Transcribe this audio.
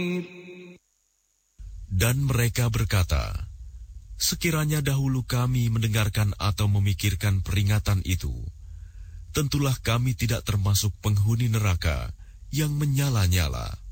Dan mereka berkata, sekiranya dahulu kami mendengarkan atau memikirkan peringatan itu, tentulah kami tidak termasuk penghuni neraka yang menyala-nyala.